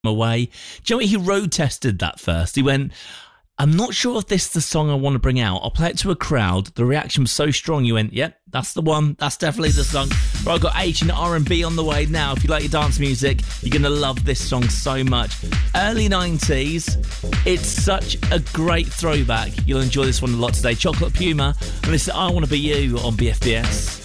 away. Do you know what? He road tested that first. He went, I'm not sure if this is the song I want to bring out. I'll play it to a crowd. The reaction was so strong. You went, yep, that's the one. That's definitely the song. Right, I've got H and R&B on the way now. If you like your dance music, you're going to love this song so much. Early 90s. It's such a great throwback. You'll enjoy this one a lot today. Chocolate Puma. And listen, I Want to Be You on BFBS.